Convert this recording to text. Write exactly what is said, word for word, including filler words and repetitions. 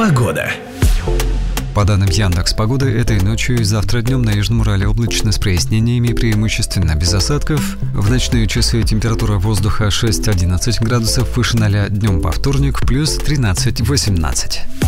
Погода. По данным Яндекс.Погоды, этой ночью и завтра днем на Южном Урале облачно с прояснениями, преимущественно без осадков. В ночные часы температура воздуха шесть-одиннадцать градусов, выше ноля, днем по вторник плюс тринадцать-восемнадцать.